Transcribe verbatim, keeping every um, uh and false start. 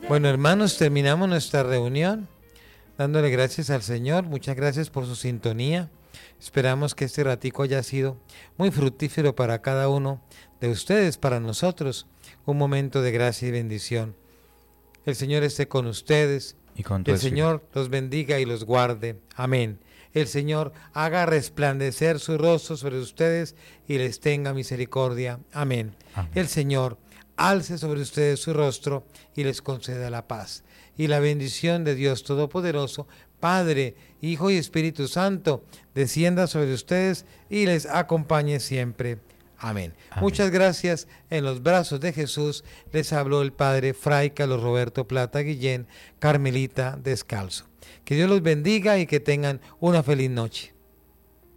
Bueno, hermanos, terminamos nuestra reunión dándole gracias al Señor. Muchas gracias por su sintonía. Esperamos que este ratico haya sido muy fructífero para cada uno de ustedes, para nosotros, un momento de gracia y bendición. El Señor esté con ustedes. Y con tu El espíritu. Señor los bendiga y los guarde. Amén. El Señor haga resplandecer su rostro sobre ustedes y les tenga misericordia. Amén. Amén. El Señor alce sobre ustedes su rostro y les conceda la paz. Y la bendición de Dios Todopoderoso, Padre, Hijo y Espíritu Santo, descienda sobre ustedes y les acompañe siempre. Amén. Amén. Muchas gracias. En los brazos de Jesús les habló el Padre Fray Carlos Roberto Plata Guillén, Carmelita Descalzo. Que Dios los bendiga y que tengan una feliz noche.